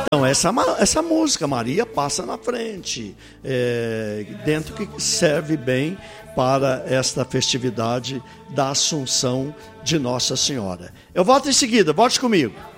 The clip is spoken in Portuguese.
Então, essa música, Maria Passa na Frente, dentro que serve bem para esta festividade da Assunção de Nossa Senhora. Eu volto em seguida, volte comigo.